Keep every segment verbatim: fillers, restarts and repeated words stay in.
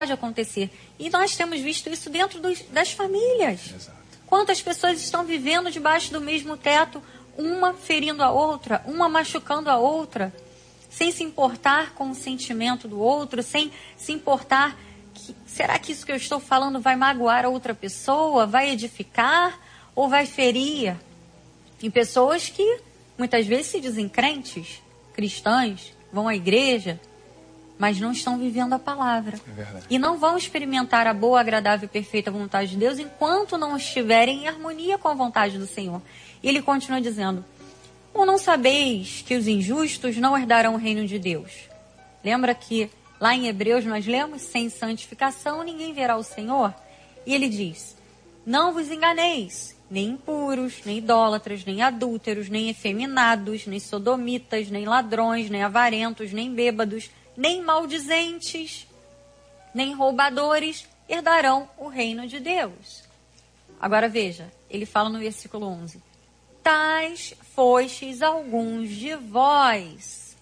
pode acontecer. E nós temos visto isso dentro dos, das famílias. Exato. Quantas pessoas estão vivendo debaixo do mesmo teto, uma ferindo a outra, uma machucando a outra, sem se importar com o sentimento do outro, sem se importar que, será que isso que eu estou falando vai magoar a outra pessoa, vai edificar ou vai ferir? Tem pessoas que muitas vezes se dizem crentes, cristãs, vão à igreja, mas não estão vivendo a palavra. É verdade. E não vão experimentar a boa, agradável e perfeita vontade de Deus enquanto não estiverem em harmonia com a vontade do Senhor. E ele continua dizendo, ou não sabeis que os injustos não herdarão o reino de Deus? Lembra que lá em Hebreus nós lemos, sem santificação ninguém verá o Senhor? E ele diz, não vos enganeis, nem impuros, nem idólatras, nem adúlteros, nem efeminados, nem sodomitas, nem ladrões, nem avarentos, nem bêbados, nem maldizentes, nem roubadores herdarão o reino de Deus. Agora veja, ele fala no versículo onze. Tais fostes alguns de vós,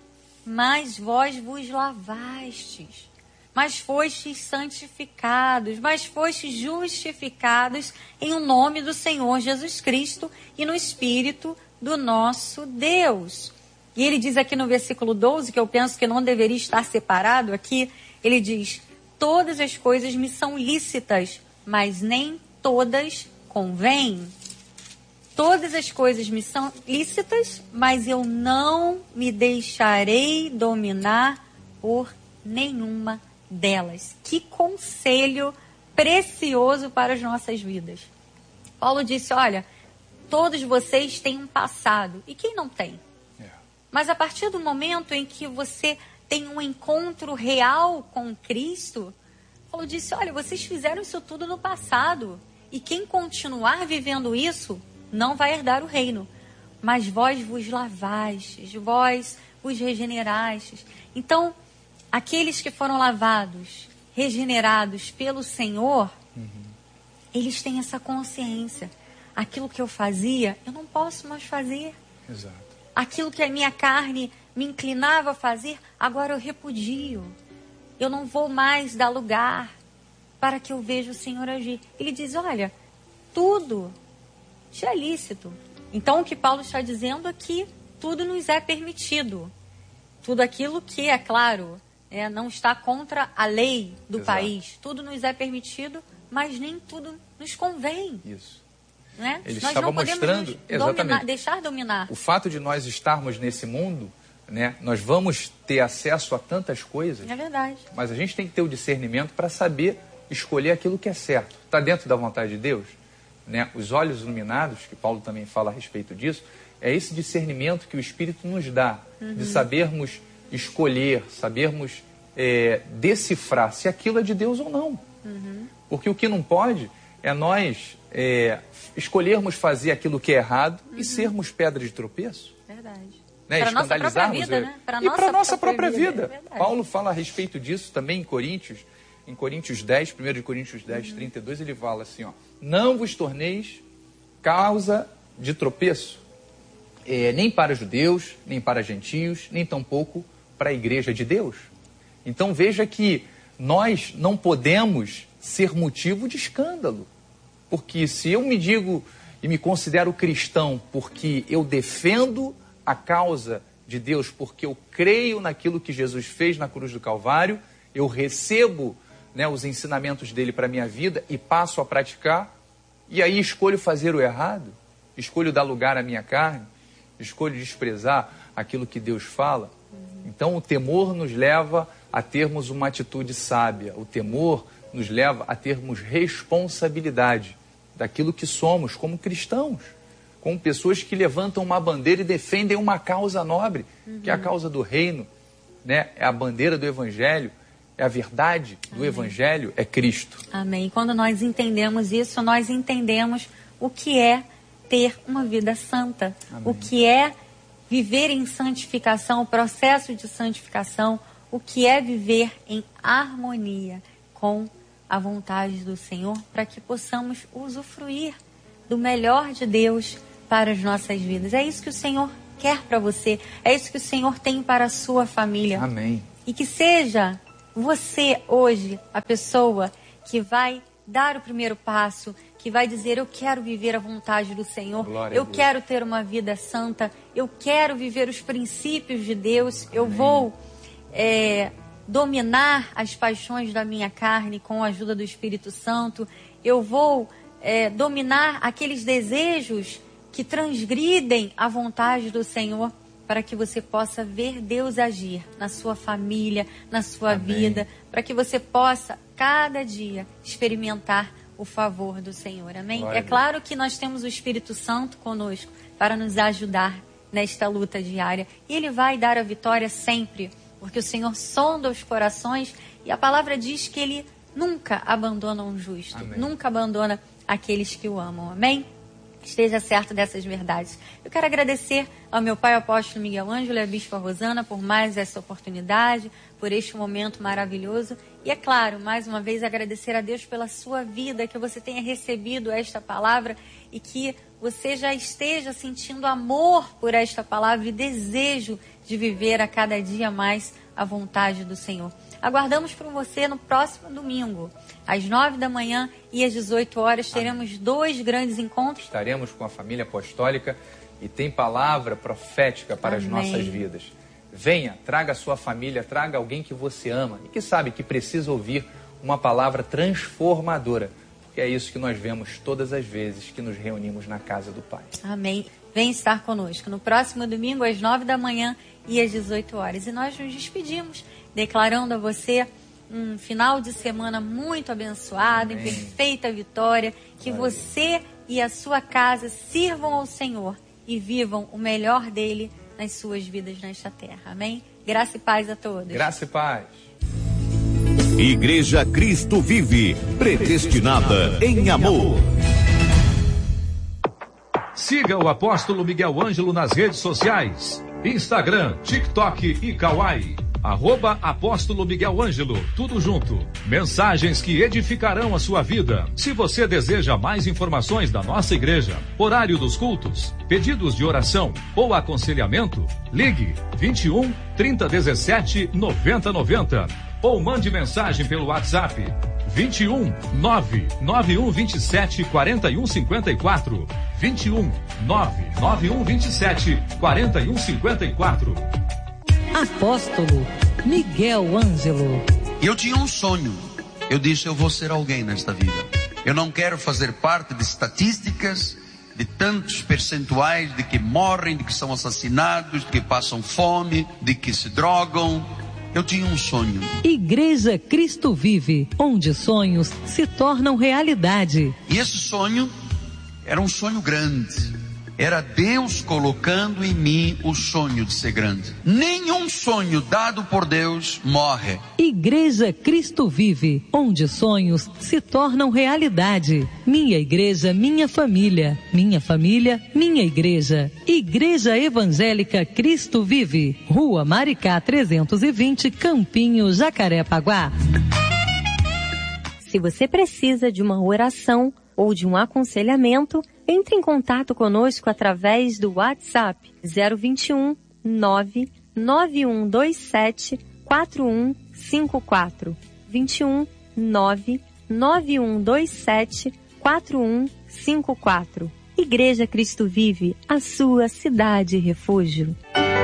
mas vós vos lavastes, mas fostes santificados, mas fostes justificados em o nome do Senhor Jesus Cristo e no Espírito do nosso Deus. E ele diz aqui no versículo doze, que eu penso que não deveria estar separado aqui, ele diz, todas as coisas me são lícitas, mas nem todas convêm. Todas as coisas me são lícitas, mas eu não me deixarei dominar por nenhuma delas. Que conselho precioso para as nossas vidas. Paulo disse, olha, todos vocês têm um passado. E quem não tem? Mas a partir do momento em que você tem um encontro real com Cristo, Paulo disse, olha, vocês fizeram isso tudo no passado. E quem continuar vivendo isso, não vai herdar o reino. Mas vós vos lavastes, vós vos regenerastes. Então, aqueles que foram lavados, regenerados pelo Senhor, uhum. eles têm essa consciência. Aquilo que eu fazia, eu não posso mais fazer. Exato. Aquilo que a minha carne me inclinava a fazer, agora eu repudio. Eu não vou mais dar lugar para que eu veja o Senhor agir. Ele diz, olha, tudo te é lícito. Então, o que Paulo está dizendo é que tudo nos é permitido. Tudo aquilo que, é claro, é, não está contra a lei do Exato. país. Tudo nos é permitido, mas nem tudo nos convém. Isso. Né? Ele Nós estava não podemos mostrando nos exatamente dominar, deixar dominar. O fato de nós estarmos nesse mundo, né, nós vamos ter acesso a tantas coisas. É verdade. Mas a gente tem que ter o discernimento para saber escolher aquilo que é certo. Está dentro da vontade de Deus? Né? Os olhos iluminados, que Paulo também fala a respeito disso, é esse discernimento que o Espírito nos dá, uhum. de sabermos escolher, sabermos é, decifrar se aquilo é de Deus ou não. Uhum. Porque o que não pode é nós é, escolhermos fazer aquilo que é errado uhum. e sermos pedra de tropeço. Verdade. Né? Para a nossa própria vida, né? Para e para a nossa própria, própria vida. vida. É Paulo fala a respeito disso também em Coríntios, em Coríntios dez, primeiro de Coríntios dez, uhum. trinta e dois, ele fala assim, ó, não vos torneis causa de tropeço, é, nem para judeus, nem para gentios, nem tampouco para a igreja de Deus. Então veja que nós não podemos ser motivo de escândalo. Porque se eu me digo e me considero cristão porque eu defendo a causa de Deus, porque eu creio naquilo que Jesus fez na cruz do Calvário, eu recebo, né, os ensinamentos dele para a minha vida e passo a praticar, e aí escolho fazer o errado, escolho dar lugar à minha carne, escolho desprezar aquilo que Deus fala. Então o temor nos leva a termos uma atitude sábia, o temor nos leva a termos responsabilidade daquilo que somos como cristãos, como pessoas que levantam uma bandeira e defendem uma causa nobre, uhum. que é a causa do reino, né? É a bandeira do Evangelho, é a verdade do Amém. Evangelho, é Cristo. Amém. Quando nós entendemos isso, nós entendemos o que é ter uma vida santa, Amém. O que é viver em santificação, o processo de santificação, o que é viver em harmonia com a vontade do Senhor, para que possamos usufruir do melhor de Deus para as nossas vidas. É isso que o Senhor quer para você, é isso que o Senhor tem para a sua família. Amém. E que seja você hoje, a pessoa que vai dar o primeiro passo, que vai dizer, eu quero viver a vontade do Senhor, Glória eu quero ter uma vida santa, eu quero viver os princípios de Deus, Amém. Eu vou é, dominar as paixões da minha carne com a ajuda do Espírito Santo, eu vou é, dominar aqueles desejos que transgridem a vontade do Senhor, para que você possa ver Deus agir na sua família, na sua Amém. Vida, para que você possa, cada dia, experimentar o favor do Senhor. Amém? Glória é claro que nós temos o Espírito Santo conosco para nos ajudar nesta luta diária. E Ele vai dar a vitória sempre, porque o Senhor sonda os corações e a palavra diz que Ele nunca abandona um justo, Amém. Nunca abandona aqueles que o amam. Amém? Esteja certo dessas verdades. Eu quero agradecer ao meu pai, o apóstolo Miguel Ângelo e à bispa Rosana por mais essa oportunidade, por este momento maravilhoso. E é claro, mais uma vez agradecer a Deus pela sua vida, que você tenha recebido esta palavra e que você já esteja sentindo amor por esta palavra e desejo de viver a cada dia mais a vontade do Senhor. Aguardamos por você no próximo domingo, às nove da manhã e às dezoito horas. Teremos Amém. Dois grandes encontros. Estaremos com a família apostólica e tem palavra profética para Amém. As nossas vidas. Venha, traga a sua família, traga alguém que você ama e que sabe que precisa ouvir uma palavra transformadora. Porque é isso que nós vemos todas as vezes que nos reunimos na casa do Pai. Amém. Vem estar conosco no próximo domingo às nove da manhã e às dezoito horas. E nós nos despedimos, declarando a você um final de semana muito abençoado, Amém. Em perfeita vitória, que Glória. Você e a sua casa sirvam ao Senhor e vivam o melhor dele nas suas vidas nesta terra. Amém? Graça e paz a todos. Graça e paz. Igreja Cristo Vive, predestinada em amor. Siga o apóstolo Miguel Ângelo nas redes sociais. Instagram, TikTok e Kawaii. Arroba Apóstolo Miguel Ângelo, tudo junto. Mensagens que edificarão a sua vida. Se você deseja mais informações da nossa igreja, horário dos cultos, pedidos de oração ou aconselhamento, ligue vinte e um, trinta, dezessete, noventa, noventa ou mande mensagem pelo WhatsApp vinte e um, nove nove um vinte e sete, quarenta e um cinquenta e quatro. vinte e um, nove nove um vinte e sete, quarenta e um cinquenta e quatro. Apóstolo Miguel Ângelo. Eu tinha um sonho. Eu disse, eu vou ser alguém nesta vida. Eu não quero fazer parte de estatísticas, de tantos percentuais de que morrem, de que são assassinados, de que passam fome, de que se drogam. Eu tinha um sonho. Igreja Cristo Vive, onde sonhos se tornam realidade. E esse sonho era um sonho grande. Era Deus colocando em mim o sonho de ser grande. Nenhum sonho dado por Deus morre. Igreja Cristo Vive, onde sonhos se tornam realidade. Minha igreja, minha família. Minha família, minha igreja. Igreja Evangélica Cristo Vive. Rua Maricá trezentos e vinte, Campinho, Jacarepaguá. Se você precisa de uma oração ou de um aconselhamento, entre em contato conosco através do WhatsApp zero vinte e um, nove nove um dois sete, quatro um cinco quatro. vinte e um, nove nove um dois sete, quatro um cinco quatro. Igreja Cristo Vive, a sua cidade refúgio.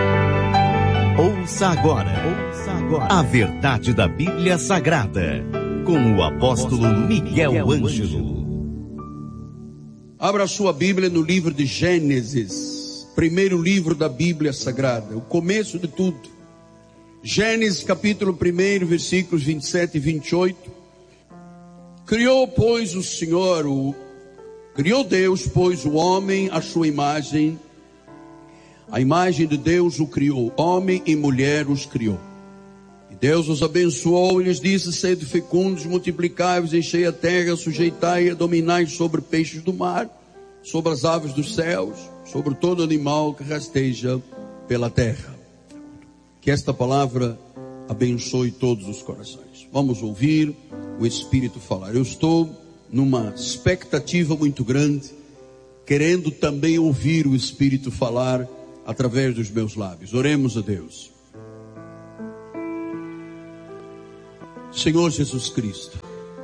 Ouça agora, ouça agora a verdade da Bíblia Sagrada, com o apóstolo Miguel Ângelo. Abra sua Bíblia no livro de Gênesis, primeiro livro da Bíblia Sagrada, o começo de tudo. Gênesis capítulo um, versículos vinte e sete e vinte e oito. Criou, pois, o Senhor, o, criou Deus, pois, o homem à sua imagem. A imagem de Deus o criou, homem e mulher os criou. E Deus os abençoou e lhes disse, sede fecundos, multiplicai-vos, enchei a terra, sujeitai-a, dominai sobre peixes do mar, sobre as aves dos céus, sobre todo animal que rasteja pela terra. Que esta palavra abençoe todos os corações. Vamos ouvir o Espírito falar. Eu estou numa expectativa muito grande, querendo também ouvir o Espírito falar através dos meus lábios. Oremos a Deus. Senhor Jesus Cristo,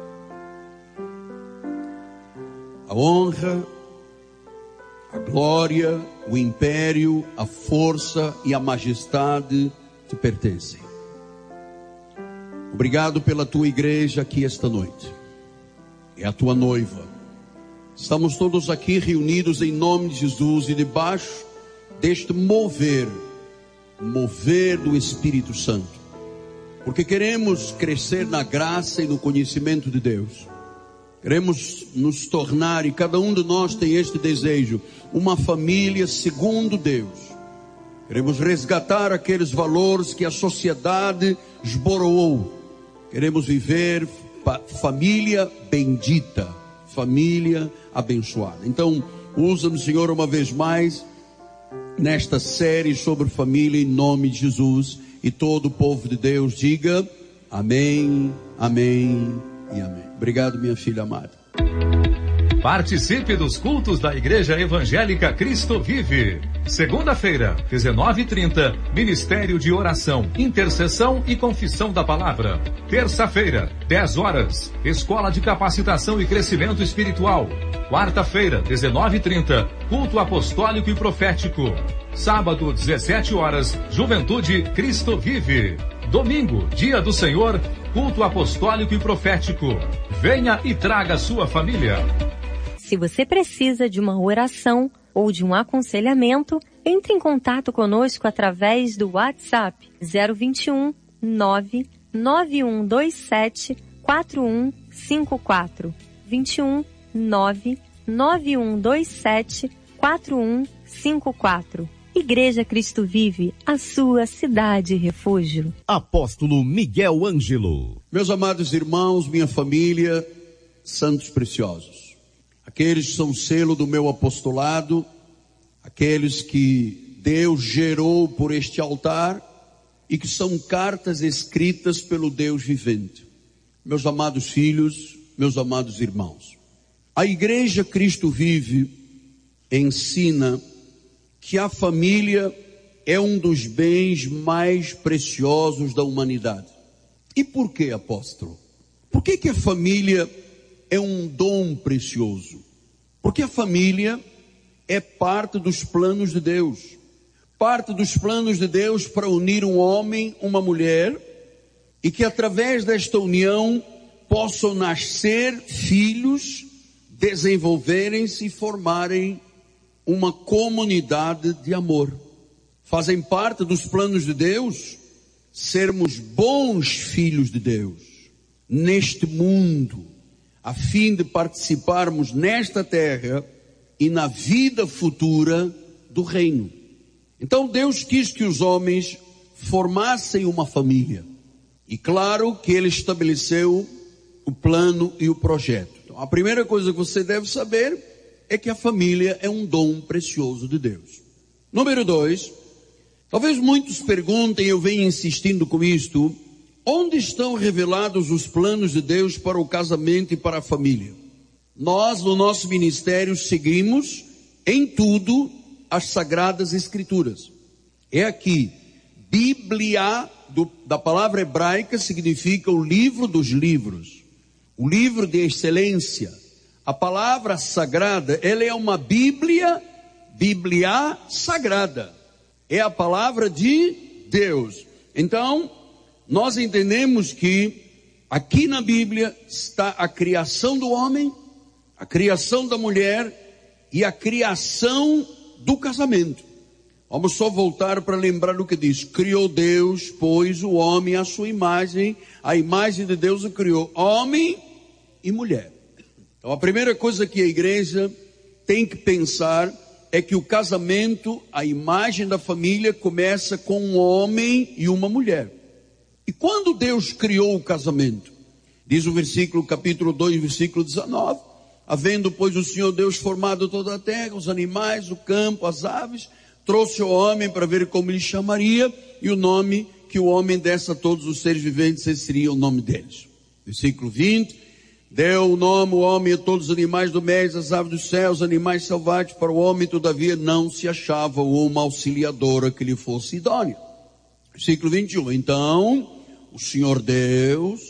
a honra, a glória, o império, a força e a majestade te pertencem. Obrigado pela tua igreja aqui esta noite. É a tua noiva. Estamos todos aqui reunidos em nome de Jesus e debaixo deste mover, mover do Espírito Santo. Porque queremos crescer na graça e no conhecimento de Deus. Queremos nos tornar, e cada um de nós tem este desejo, uma família segundo Deus. Queremos resgatar aqueles valores que a sociedade esboroou. Queremos viver família bendita, família abençoada. Então, usa-nos, Senhor, uma vez mais, nesta série sobre família, em nome de Jesus. E todo o povo de Deus diga amém, amém e amém. Obrigado, minha filha amada. Participe dos cultos da Igreja Evangélica Cristo Vive. Segunda-feira, dezenove e trinta, Ministério de Oração, Intercessão e Confissão da Palavra. Terça-feira, dez horas, Escola de Capacitação e Crescimento Espiritual. Quarta-feira, dezenove e trinta, Culto Apostólico e Profético. Sábado, dezessete horas, Juventude Cristo Vive. Domingo, Dia do Senhor, Culto Apostólico e Profético. Venha e traga sua família. Se você precisa de uma oração ou de um aconselhamento, entre em contato conosco através do WhatsApp zero vinte e um, nove nove um dois sete, quatro um cinco quatro. vinte e um, nove nove um dois sete, quatro um cinco quatro. Igreja Cristo Vive, a sua cidade refúgio. Apóstolo Miguel Ângelo. Meus amados irmãos, minha família, santos preciosos, aqueles que são selo do meu apostolado, aqueles que Deus gerou por este altar e que são cartas escritas pelo Deus vivente. Meus amados filhos, meus amados irmãos, a Igreja Cristo Vive ensina que a família é um dos bens mais preciosos da humanidade. E por que, apóstolo? Por que que a família é um dom precioso? Porque a família é parte dos planos de Deus. Parte dos planos de Deus para unir um homem, uma mulher, e que através desta união possam nascer filhos, desenvolverem-se e formarem uma comunidade de amor. Fazem parte dos planos de Deus sermos bons filhos de Deus neste mundo, a fim de participarmos nesta terra e na vida futura do reino. Então Deus quis que os homens formassem uma família. E claro que Ele estabeleceu o plano e o projeto. Então, a primeira coisa que você deve saber é que a família é um dom precioso de Deus. Número dois, talvez muitos perguntem, eu venho insistindo com isto, onde estão revelados os planos de Deus para o casamento e para a família? Nós, no nosso ministério, seguimos em tudo as Sagradas Escrituras. É aqui, Bíblia, do, da palavra hebraica, significa o livro dos livros, o livro de excelência. A palavra sagrada, ela é uma Bíblia, Bíblia sagrada. É a palavra de Deus. Então, nós entendemos que aqui na Bíblia está a criação do homem, a criação da mulher e a criação do casamento. Vamos só voltar para lembrar do que diz. Criou Deus, pois, o homem à sua imagem, a imagem de Deus o criou, homem e mulher. Então, a primeira coisa que a igreja tem que pensar é que o casamento, a imagem da família, começa com um homem e uma mulher. E quando Deus criou o casamento? Diz o versículo, capítulo dois, versículo dezenove, havendo, pois, o Senhor Deus formado toda a terra, os animais, o campo, as aves, trouxe o homem para ver como lhe chamaria, e o nome que o homem desse a todos os seres viventes, esse seria o nome deles. Versículo vinte, deu o nome o homem a todos os animais domésticos, as aves dos céus, animais selvagens, para o homem, todavia, não se achava uma auxiliadora que lhe fosse idônea. Versículo vinte e um, então, o Senhor Deus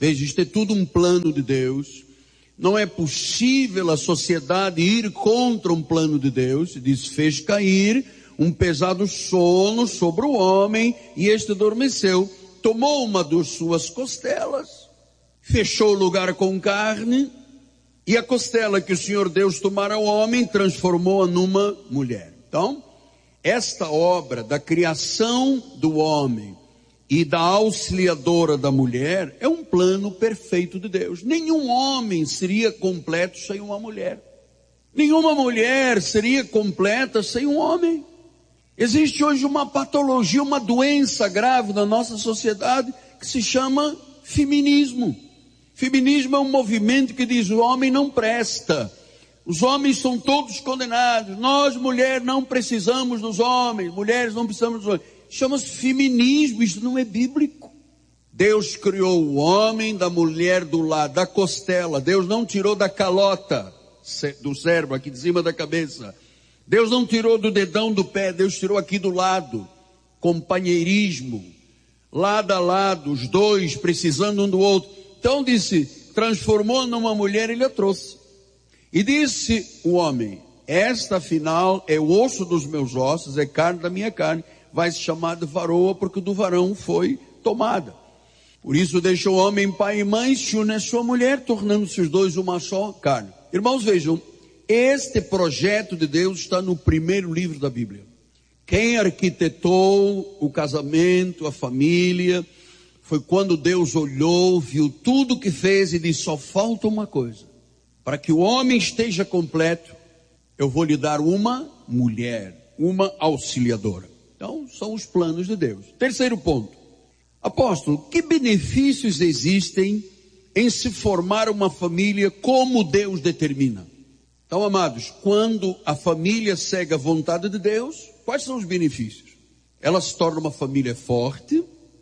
Veja, isto é tudo um plano de Deus. Não é possível a sociedade ir contra um plano de Deus. Diz, fez cair um pesado sono sobre o homem e este adormeceu. Tomou uma das suas costelas, fechou o lugar com carne, e a costela que o Senhor Deus tomara ao homem, transformou-a numa mulher. Então, esta obra da criação do homem e da auxiliadora da mulher é um plano perfeito de Deus. Nenhum homem seria completo sem uma mulher. Nenhuma mulher seria completa sem um homem. Existe hoje uma patologia, uma doença grave na nossa sociedade que se chama feminismo. Feminismo é um movimento que diz: o homem não presta, os homens são todos condenados, nós mulheres não precisamos dos homens, mulheres não precisamos dos homens. Chama-se feminismo, isso não é bíblico. Deus criou o homem da mulher do lado, da costela. Deus não tirou da calota do cérebro, aqui de cima da cabeça. Deus não tirou do dedão do pé, Deus tirou aqui do lado. Companheirismo, lado a lado, os dois precisando um do outro. Então disse, transformou numa mulher, ele a trouxe. E disse o homem: esta afinal é o osso dos meus ossos, é carne da minha carne, vai se chamar de varoa, porque do varão foi tomada. Por isso deixou o homem pai e mãe, se une a sua mulher, tornando-se os dois uma só carne. Irmãos, vejam, este projeto de Deus está no primeiro livro da Bíblia. Quem arquitetou o casamento, a família, foi quando Deus olhou, viu tudo que fez e disse: só falta uma coisa. Para que o homem esteja completo, eu vou lhe dar uma mulher, uma auxiliadora. Então, são os planos de Deus. Terceiro ponto. Apóstolo, que benefícios existem em se formar uma família como Deus determina? Então, amados, quando a família segue a vontade de Deus, quais são os benefícios? Ela se torna uma família forte,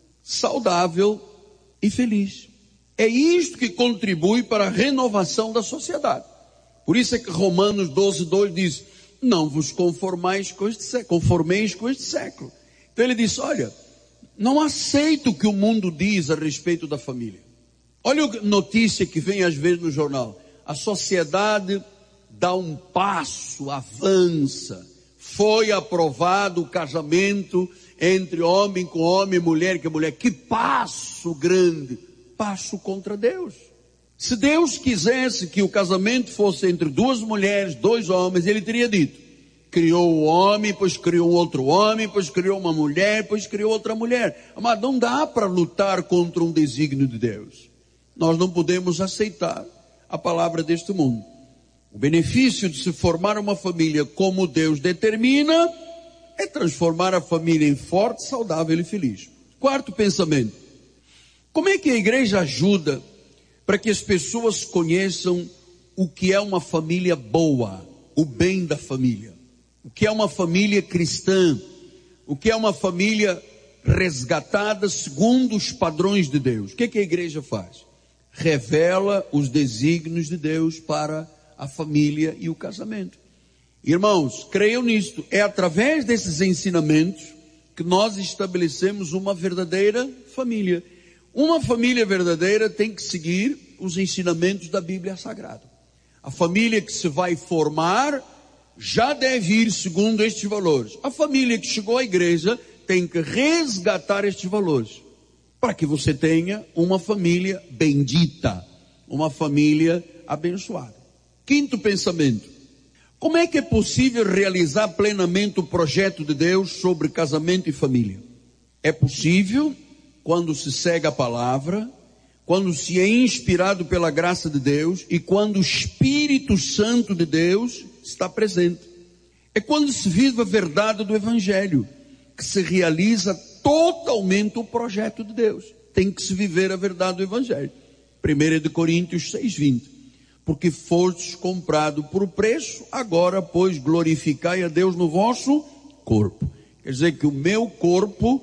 saudável e feliz. É isto que contribui para a renovação da sociedade. Por isso é que Romanos doze, dois diz: não vos conformais com este século, conformeis com este século. Então ele diz: olha, não aceito o que o mundo diz a respeito da família. Olha a notícia que vem às vezes no jornal: a sociedade dá um passo, avança, foi aprovado o casamento entre homem com homem, mulher com mulher. Que passo grande! Passo contra Deus. Se Deus quisesse que o casamento fosse entre duas mulheres, dois homens, ele teria dito: criou o homem, pois criou outro homem, pois criou uma mulher, pois criou outra mulher. Mas não dá para lutar contra um desígnio de Deus. Nós não podemos aceitar a palavra deste mundo. O benefício de se formar uma família como Deus determina é transformar a família em forte, saudável e feliz. Quarto pensamento: como é que a igreja ajuda para que as pessoas conheçam o que é uma família boa, o bem da família? O que é uma família cristã? O que é uma família resgatada segundo os padrões de Deus? O que é que a igreja faz? Revela os desígnios de Deus para a família e o casamento. Irmãos, creiam nisto. É através desses ensinamentos que nós estabelecemos uma verdadeira família. Uma família verdadeira tem que seguir os ensinamentos da Bíblia Sagrada. A família que se vai formar já deve ir segundo estes valores. A família que chegou à igreja tem que resgatar estes valores, para que você tenha uma família bendita, uma família abençoada. Quinto pensamento: como é que é possível realizar plenamente o projeto de Deus sobre casamento e família? É possível quando se segue a palavra, quando se é inspirado pela graça de Deus e quando o Espírito Santo de Deus está presente. É quando se vive a verdade do Evangelho que se realiza totalmente o projeto de Deus. Tem que se viver a verdade do Evangelho. primeira de Coríntios seis, vinte. Porque fostes comprado por preço, agora pois glorificai a Deus no vosso corpo. Quer dizer que o meu corpo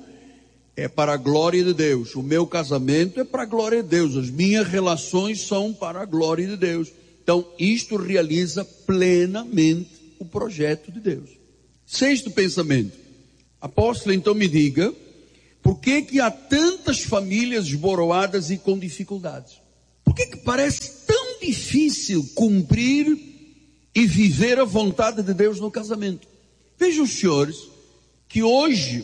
é para a glória de Deus, o meu casamento é para a glória de Deus, as minhas relações são para a glória de Deus. Então isto realiza plenamente o projeto de Deus. Sexto pensamento: apóstolo, então me diga, Por que que há tantas famílias esboroadas e com dificuldades? Por que que parece tão difícil cumprir e viver a vontade de Deus no casamento? Vejam os senhores que hoje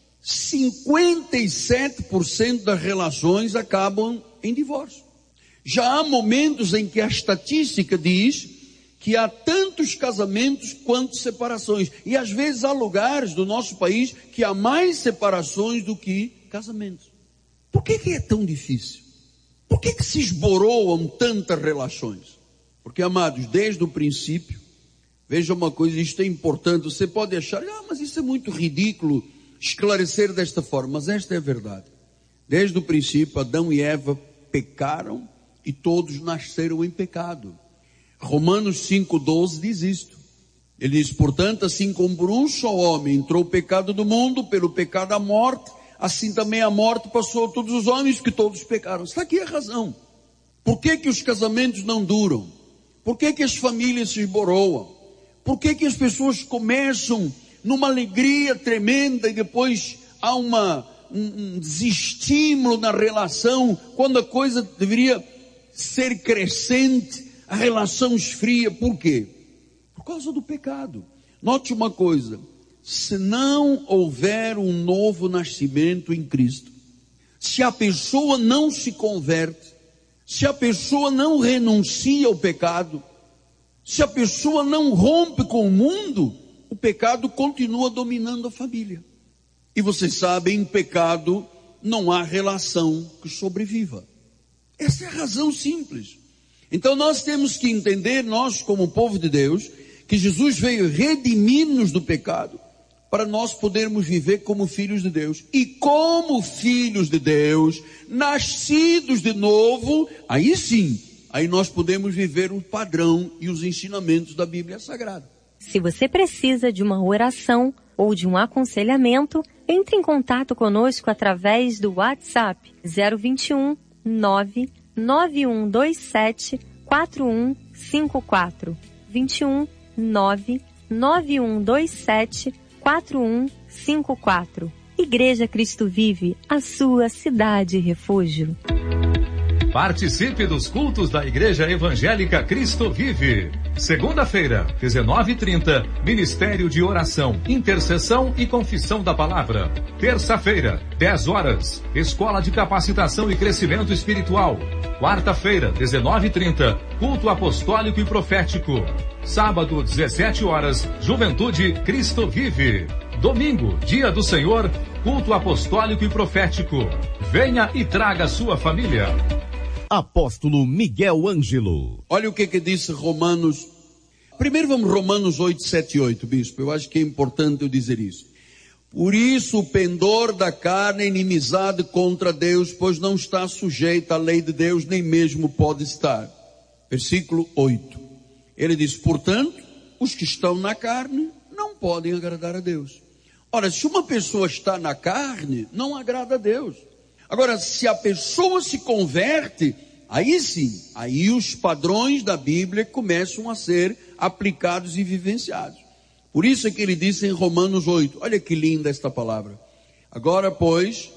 cinquenta e sete por cento das relações acabam em divórcio. Já há momentos em que a estatística diz que há tantos casamentos quanto separações. E às vezes há lugares do nosso país que há mais separações do que casamentos. Por que que é tão difícil? Por que que se esboroam tantas relações? Porque, amados, desde o princípio, veja uma coisa, isto é importante, você pode achar, ah, mas isso é muito ridículo, esclarecer desta forma, mas esta é a verdade. Desde o princípio, Adão e Eva pecaram e todos nasceram em pecado. Romanos cinco, doze diz isto. Ele diz, portanto, assim como por um só homem entrou o pecado do mundo, pelo pecado a morte, assim também a morte passou a todos os homens, que todos pecaram. Está aqui a razão. Por que que os casamentos não duram? Por que que as famílias se esboroam? Por que que as pessoas começam numa alegria tremenda e depois há uma, um, um desestímulo na relação, quando a coisa deveria ser crescente, a relação esfria? Por quê? Por causa do pecado. Note uma coisa, se não houver um novo nascimento em Cristo, se a pessoa não se converte, se a pessoa não renuncia ao pecado, se a pessoa não rompe com o mundo, o pecado continua dominando a família. E vocês sabem, em pecado não há relação que sobreviva. Essa é a razão simples. Então nós temos que entender, nós como povo de Deus, que Jesus veio redimir-nos do pecado, para nós podermos viver como filhos de Deus. E como filhos de Deus, nascidos de novo, aí sim, aí nós podemos viver o padrão e os ensinamentos da Bíblia Sagrada. Se você precisa de uma oração ou de um aconselhamento, entre em contato conosco através do WhatsApp zero vinte e um, nove nove um dois sete, quatro um cinco quatro. vinte e um, nove nove um dois sete, quatro um cinco quatro. Igreja Cristo Vive, a sua cidade refúgio. Participe dos cultos da Igreja Evangélica Cristo Vive. Segunda-feira, dezenove e trinta, Ministério de Oração, Intercessão e Confissão da Palavra. Terça-feira, dez horas, Escola de Capacitação e Crescimento Espiritual. Quarta-feira, dezenove e trinta, Culto Apostólico e Profético. Sábado, dezessete horas, Juventude Cristo Vive. Domingo, Dia do Senhor, Culto Apostólico e Profético. Venha e traga sua família. Apóstolo Miguel Ângelo. Olha o que que disse Romanos. Primeiro vamos Romanos oito, sete e oito, bispo. Eu acho que é importante eu dizer isso. Por isso o pendor da carne é inimizade contra Deus, pois não está sujeita à lei de Deus, nem mesmo pode estar. Versículo oito. Ele diz, portanto, os que estão na carne não podem agradar a Deus. Ora, se uma pessoa está na carne, não agrada a Deus. Agora, se a pessoa se converte, aí sim, aí os padrões da Bíblia começam a ser aplicados e vivenciados. Por isso é que ele disse em Romanos oito, olha que linda esta palavra. Agora, pois,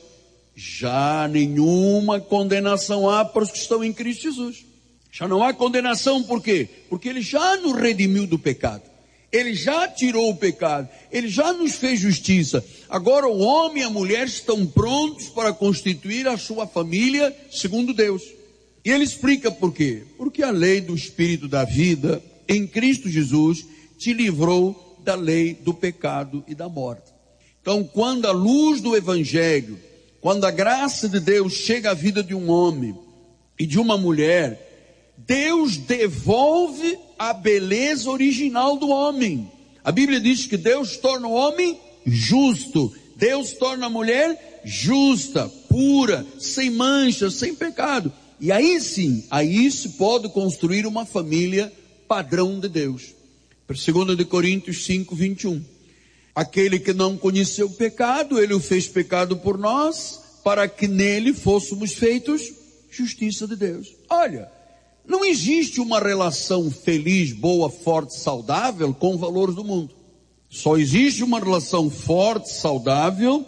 já nenhuma condenação há para os que estão em Cristo Jesus. Já não há condenação, por quê? Porque ele já nos redimiu do pecado. Ele já tirou o pecado, ele já nos fez justiça. Agora o homem e a mulher estão prontos para constituir a sua família segundo Deus. E ele explica por quê. Porque a lei do Espírito da vida em Cristo Jesus te livrou da lei do pecado e da morte. Então, quando a luz do Evangelho, quando a graça de Deus chega à vida de um homem e de uma mulher, Deus devolve a beleza original do homem. A Bíblia diz que Deus torna o homem justo. Deus torna a mulher justa, pura, sem mancha, sem pecado. E aí sim, aí se pode construir uma família padrão de Deus. Segundo de Coríntios cinco, vinte e um. Aquele que não conheceu o pecado, ele o fez pecado por nós, para que nele fôssemos feitos justiça de Deus. Olha, não existe uma relação feliz, boa, forte, saudável com valores do mundo. Só existe uma relação forte, saudável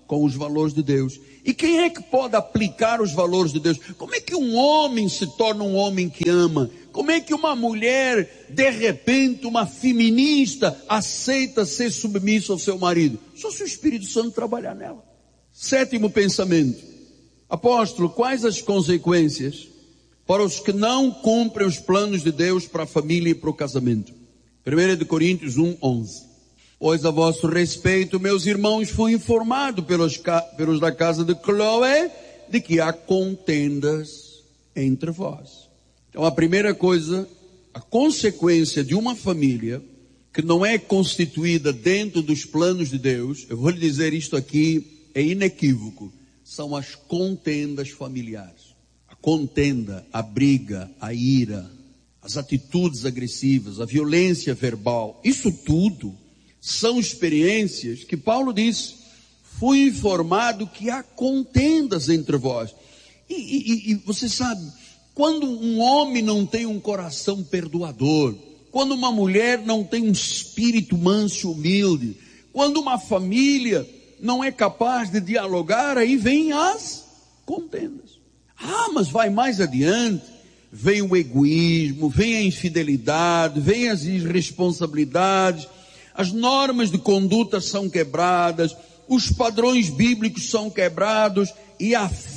com os valores de Deus. E quem é que pode aplicar os valores de Deus? Como é que um homem se torna um homem que ama? Como é que uma mulher, de repente, uma feminista, aceita ser submissa ao seu marido? Só se o Espírito Santo trabalhar nela. Sétimo pensamento. Apóstolo, quais as consequências para os que não cumprem os planos de Deus para a família e para o casamento? primeira de Coríntios um, onze. Pois a vosso respeito, meus irmãos, fui informado pelos, pelos da casa de Cloé de que há contendas entre vós. Então a primeira coisa, a consequência de uma família que não é constituída dentro dos planos de Deus, eu vou lhe dizer isto aqui, é inequívoco, são as contendas familiares. A contenda, a briga, a ira, as atitudes agressivas, a violência verbal, isso tudo são experiências que Paulo diz, fui informado que há contendas entre vós. E, e, e você sabe, quando um homem não tem um coração perdoador, quando uma mulher não tem um espírito manso e humilde, quando uma família não é capaz de dialogar, aí vem as contendas. Ah, mas vai mais adiante, vem o egoísmo, vem a infidelidade, vem as irresponsabilidades, as normas de conduta são quebradas, os padrões bíblicos são quebrados e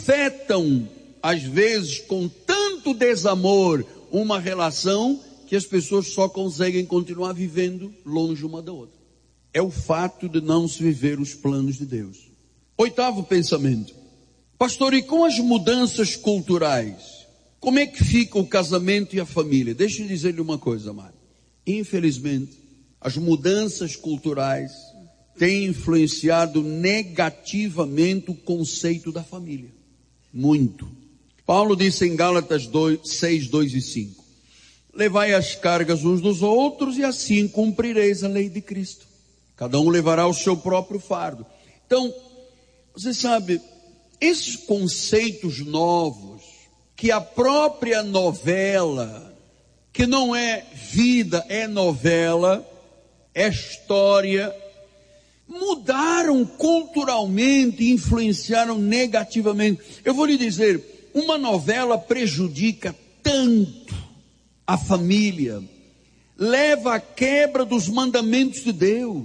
afetam, às vezes, com tanto desamor, uma relação que as pessoas só conseguem continuar vivendo longe uma da outra. É o fato de não se viver os planos de Deus. Oitavo pensamento. Pastor, e com as mudanças culturais, como é que fica o casamento e a família? Deixa eu dizer-lhe uma coisa, amado. Infelizmente, as mudanças culturais têm influenciado negativamente o conceito da família. Muito. Paulo disse em Gálatas seis, dois e cinco. Levai as cargas uns dos outros e assim cumprireis a lei de Cristo. Cada um levará o seu próprio fardo. Então, você sabe, esses conceitos novos, que a própria novela, que não é vida, é novela, é história, mudaram culturalmente e influenciaram negativamente. Eu vou lhe dizer, uma novela prejudica tanto a família, leva à quebra dos mandamentos de Deus,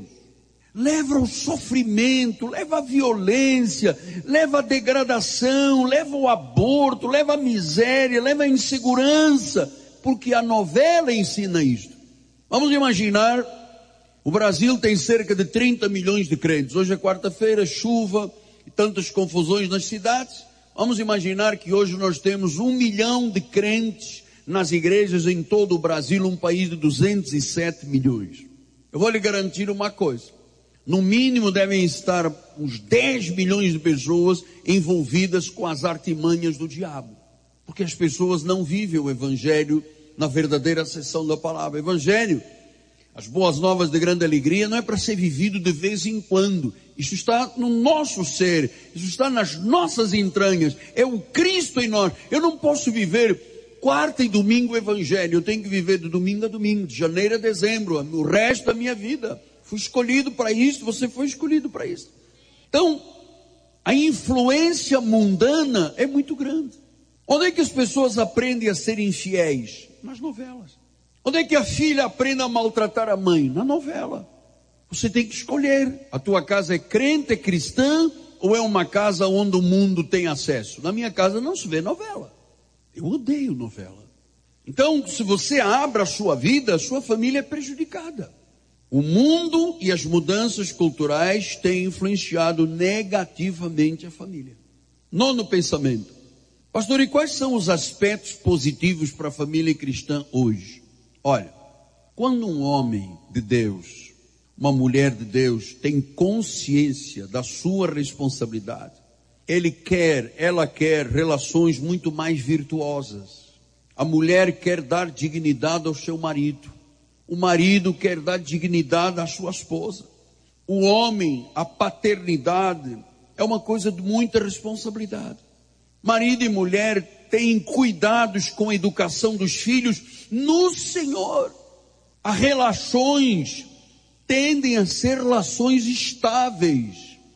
leva ao sofrimento, leva à violência, leva à degradação, leva ao aborto, leva à miséria, leva à insegurança, porque a novela ensina isto. Vamos imaginar, o Brasil tem cerca de trinta milhões de crentes. Hoje é quarta-feira, chuva e tantas confusões nas cidades. Vamos imaginar que hoje nós temos um milhão de crentes nas igrejas em todo o Brasil, um país de duzentos e sete milhões. Eu vou lhe garantir uma coisa. No mínimo devem estar uns dez milhões de pessoas envolvidas com as artimanhas do diabo. Porque as pessoas não vivem o Evangelho na verdadeira acessão da palavra. O Evangelho, as boas novas de grande alegria, não é para ser vivido de vez em quando. Isso está no nosso ser, isso está nas nossas entranhas. É o Cristo em nós. Eu não posso viver quarta e domingo o Evangelho. Eu tenho que viver de domingo a domingo, de janeiro a dezembro, o resto da minha vida. Fui escolhido para isso, você foi escolhido para isso. Então, a influência mundana é muito grande. Onde é que as pessoas aprendem a serem infiéis? Nas novelas. Onde é que a filha aprende a maltratar a mãe? Na novela. Você tem que escolher. A tua casa é crente, é cristã, ou é uma casa onde o mundo tem acesso? Na minha casa não se vê novela. Eu odeio novela. Então, se você abre a sua vida, a sua família é prejudicada. O mundo e as mudanças culturais têm influenciado negativamente a família. Nono pensamento. Pastor, e quais são os aspectos positivos para a família cristã hoje? Olha, quando um homem de Deus, uma mulher de Deus, tem consciência da sua responsabilidade, ele quer, ela quer relações muito mais virtuosas. A mulher quer dar dignidade ao seu marido. O marido quer dar dignidade à sua esposa. O homem, a paternidade, é uma coisa de muita responsabilidade. Marido e mulher têm cuidados com a educação dos filhos no Senhor. As relações tendem a ser relações estáveis.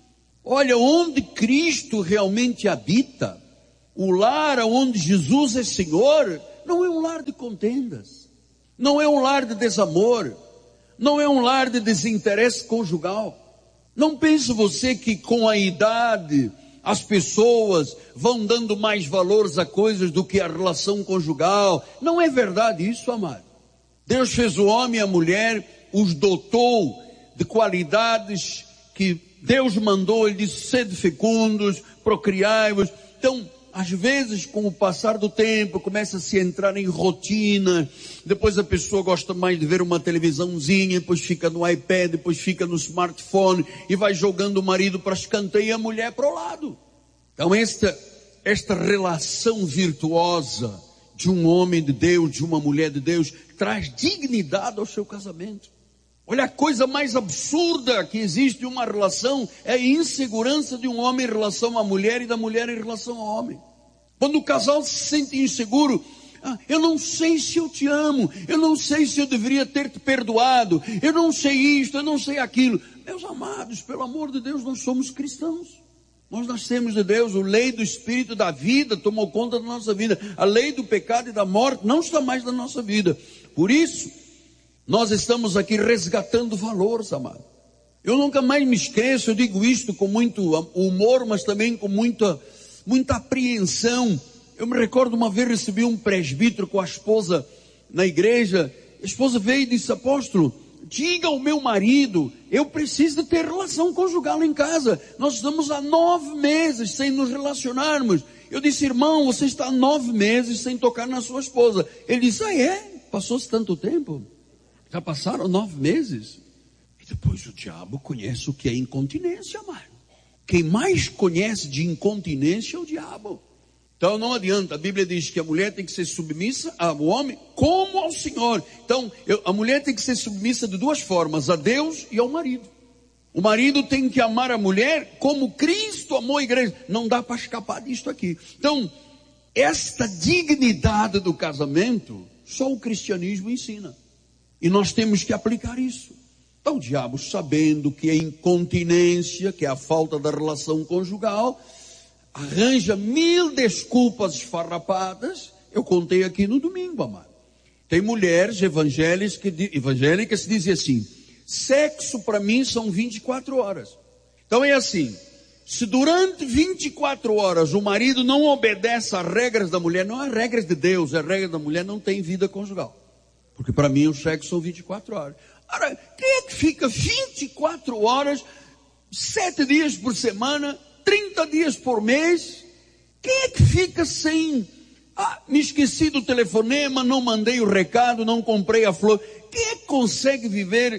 Olha, onde Cristo realmente habita, o lar onde Jesus é Senhor, não é um lar de contendas, não é um lar de desamor, não é um lar de desinteresse conjugal. Não pense você que com a idade as pessoas vão dando mais valores a coisas do que a relação conjugal. Não é verdade isso, amado. Deus fez o homem e a mulher, os dotou de qualidades que Deus mandou. Ele disse: sede fecundos, procriai-vos. Então, às vezes, com o passar do tempo, começa a se entrar em rotina. Depois a pessoa gosta mais de ver uma televisãozinha, depois fica no iPad, depois fica no smartphone e vai jogando o marido para escanteio e a mulher para o lado. Então esta, esta relação virtuosa de um homem de Deus, de uma mulher de Deus, traz dignidade ao seu casamento. Olha, a coisa mais absurda que existe em uma relação é a insegurança de um homem em relação à mulher e da mulher em relação ao homem. Quando o casal se sente inseguro, ah, eu não sei se eu te amo, eu não sei se eu deveria ter te perdoado, eu não sei isto, eu não sei aquilo. Meus amados, pelo amor de Deus, nós somos cristãos. Nós nascemos de Deus, a lei do Espírito da vida tomou conta da nossa vida. A lei do pecado e da morte não está mais na nossa vida. Por isso, nós estamos aqui resgatando valores, amado. Eu nunca mais me esqueço, eu digo isto com muito humor, mas também com muita, muita apreensão. Eu me recordo uma vez recebi um presbítero com a esposa na igreja. A esposa veio e disse: apóstolo, diga ao meu marido, eu preciso de ter relação conjugal em casa. Nós estamos há nove meses sem nos relacionarmos. Eu disse: irmão, você está há nove meses sem tocar na sua esposa. Ele disse: ah é? Passou-se tanto tempo? Já passaram nove meses? E depois o diabo conhece o que é incontinência, amado. Quem mais conhece de incontinência é o diabo. Então não adianta, a Bíblia diz que a mulher tem que ser submissa ao homem como ao Senhor. Então eu, a mulher tem que ser submissa de duas formas, a Deus e ao marido. O marido tem que amar a mulher como Cristo amou a igreja. Não dá para escapar disto aqui. Então, esta dignidade do casamento, só o cristianismo ensina. E nós temos que aplicar isso. Então o diabo, sabendo que é incontinência, que é a falta da relação conjugal, arranja mil desculpas esfarrapadas. Eu contei aqui no domingo, amado. Tem mulheres evangélicas que, evangélicas que dizem assim: sexo para mim são vinte e quatro horas. Então é assim, se durante vinte e quatro horas o marido não obedece às regras da mulher, não é regras de Deus, é regra da mulher, não tem vida conjugal. Porque para mim o sexo são vinte e quatro horas. Ora, quem é que fica vinte e quatro horas, sete dias por semana, trinta dias por mês? Quem é que fica sem... Ah, me esqueci do telefonema, não mandei o recado, não comprei a flor. Quem é que consegue viver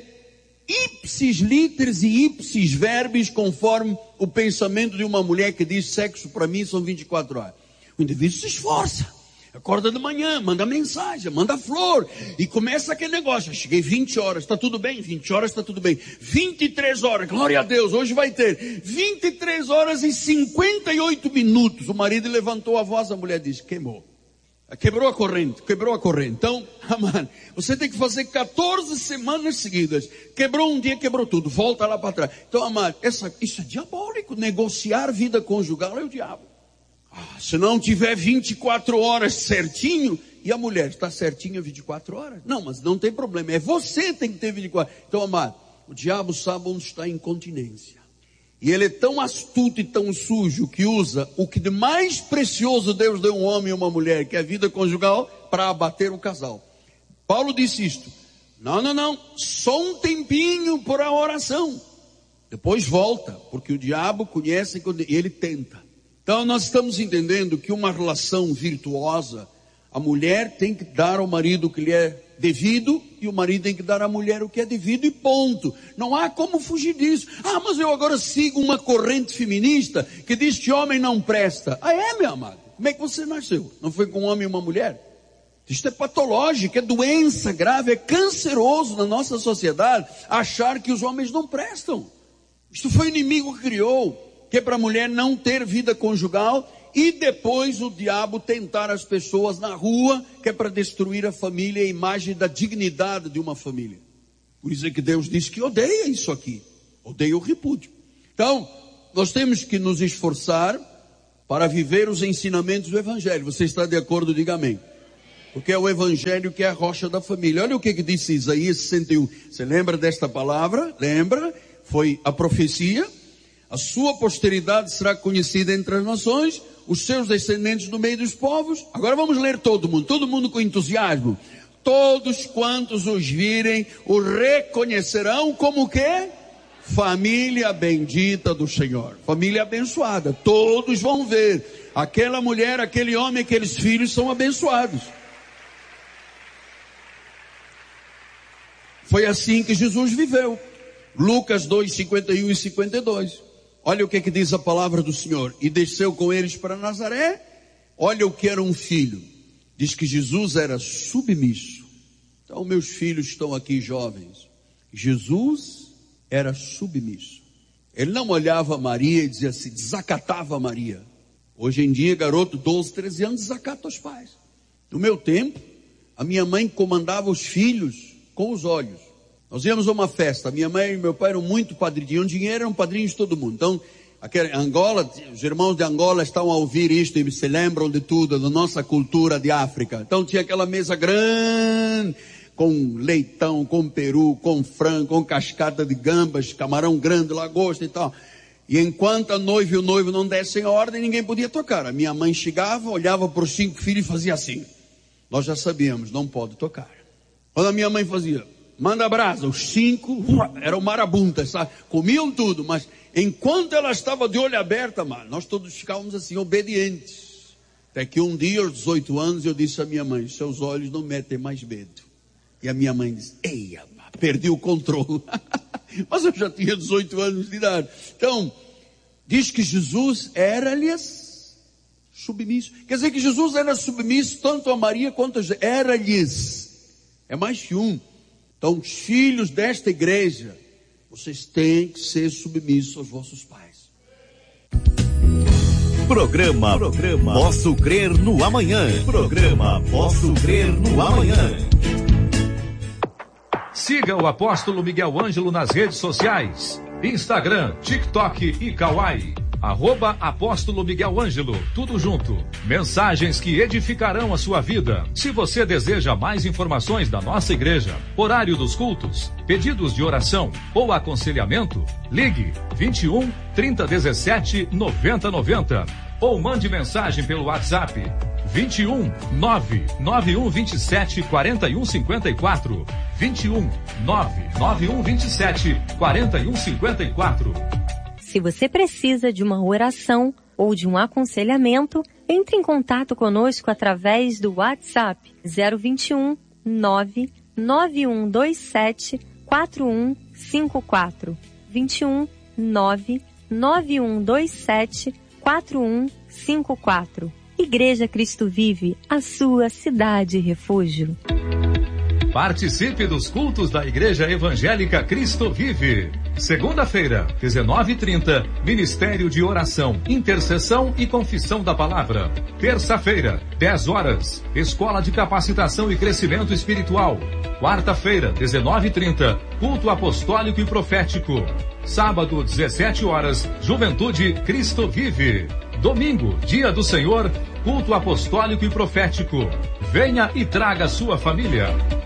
ipsis literis e ipsis verbis conforme o pensamento de uma mulher que diz: sexo para mim são vinte e quatro horas? O indivíduo se esforça. Acorda de manhã, manda mensagem, manda flor, e começa aquele negócio: cheguei vinte horas, está tudo bem? vinte horas está tudo bem. vinte e três horas, glória a Deus, hoje vai ter. vinte e três horas e cinquenta e oito minutos, o marido levantou a voz, a mulher disse: queimou. Quebrou a corrente, quebrou a corrente. Então, amado, você tem que fazer quatorze semanas seguidas. Quebrou um dia, quebrou tudo, volta lá para trás. Então, amado, essa, isso é diabólico. Negociar vida conjugal é o diabo. Ah, se não tiver vinte e quatro horas certinho, e a mulher está certinha vinte e quatro horas? Não, mas não tem problema, é você que tem que ter vinte e quatro. Então, amado, o diabo sabe onde está a incontinência. E ele é tão astuto e tão sujo que usa o que de mais precioso Deus deu a um homem e uma mulher, que é a vida conjugal, para abater o casal. Paulo disse isto: não, não, não, só um tempinho por a oração. Depois volta, porque o diabo conhece e ele tenta. Então nós estamos entendendo que uma relação virtuosa, a mulher tem que dar ao marido o que lhe é devido, e o marido tem que dar à mulher o que é devido, e ponto. Não há como fugir disso. Ah, mas eu agora sigo uma corrente feminista que diz que homem não presta. Ah é, meu amado? Como é que você nasceu? Não foi com um homem e uma mulher? Isto é patológico, é doença grave, é canceroso na nossa sociedade achar que os homens não prestam. Isto foi o inimigo que criou, que é para a mulher não ter vida conjugal, e depois o diabo tentar as pessoas na rua, que é para destruir a família, a imagem da dignidade de uma família. Por isso é que Deus diz que odeia isso aqui, odeia o repúdio. Então, nós temos que nos esforçar para viver os ensinamentos do Evangelho. Você está de acordo? Diga amém. Porque é o Evangelho que é a rocha da família. Olha o que, que disse Isaías sessenta e um. Você lembra desta palavra? Lembra? Foi a profecia. A sua posteridade será conhecida entre as nações, os seus descendentes no meio dos povos. Agora vamos ler todo mundo, todo mundo com entusiasmo. Todos quantos os virem, o reconhecerão como o quê? Família bendita do Senhor. Família abençoada. Todos vão ver. Aquela mulher, aquele homem, aqueles filhos são abençoados. Foi assim que Jesus viveu. Lucas dois, cinquenta e um e cinquenta e dois. Olha o que, que diz a palavra do Senhor. E desceu com eles para Nazaré. Olha o que era um filho. Diz que Jesus era submisso. Então meus filhos estão aqui jovens. Jesus era submisso. Ele não olhava Maria e dizia assim, desacatava Maria. Hoje em dia, garoto, doze, treze anos, desacata os pais. No meu tempo, a minha mãe comandava os filhos com os olhos. Nós íamos a uma festa, minha mãe e meu pai eram muito padrinhos, tinham dinheiro, eram padrinhos de todo mundo. Então, aquele, Angola, os irmãos de Angola estão a ouvir isto e se lembram de tudo, da nossa cultura de África. Então tinha aquela mesa grande, com leitão, com peru, com frango, com cascata de gambas, camarão grande, lagosta e tal. E enquanto a noiva e o noivo não dessem a ordem, ninguém podia tocar. A minha mãe chegava, olhava para os cinco filhos e fazia assim. Nós já sabíamos, não pode tocar. Quando a minha mãe fazia, manda brasa, os cinco eram marabuntas, sabe? Comiam tudo, mas enquanto ela estava de olho aberto, mano, nós todos ficávamos assim, obedientes. Até que um dia, aos dezoito anos, eu disse à minha mãe, seus olhos não metem mais medo. E a minha mãe disse, eia, perdi o controle. Mas eu já tinha dezoito anos de idade. Então, diz que Jesus era-lhes submisso. Quer dizer que Jesus era submisso tanto a Maria quanto a Jesus. Era-lhes. É mais que um. Então, os filhos desta igreja, vocês têm que ser submissos aos vossos pais. Programa, Programa Posso Crer no Amanhã. Programa Posso Crer no Amanhã. Siga o Apóstolo Miguel Ângelo nas redes sociais. Instagram, TikTok e Kawaii. Arroba Apóstolo Miguel Ângelo, tudo junto. Mensagens que edificarão a sua vida. Se você deseja mais informações da nossa igreja, horário dos cultos, pedidos de oração ou aconselhamento, ligue vinte e um, trinta, dezessete, noventa, noventa ou mande mensagem pelo WhatsApp vinte e um, nove nove um vinte e sete, quarenta e um cinquenta e quatro. vinte e um, nove nove um vinte e sete, quarenta e um cinquenta e quatro. Se você precisa de uma oração ou de um aconselhamento, entre em contato conosco através do WhatsApp zero vinte e um, nove nove um dois sete, quatro um cinco quatro. vinte e um, nove nove um dois sete, quatro um cinco quatro. Igreja Cristo Vive, a sua cidade refúgio. Participe dos cultos da Igreja Evangélica Cristo Vive. Segunda-feira, dezenove e trinta, Ministério de Oração, Intercessão e Confissão da Palavra. Terça-feira, dez horas, Escola de Capacitação e Crescimento Espiritual. Quarta-feira, dezenove e trinta, Culto Apostólico e Profético. Sábado, dezessete horas, Juventude Cristo Vive. Domingo, Dia do Senhor, Culto Apostólico e Profético. Venha e traga sua família.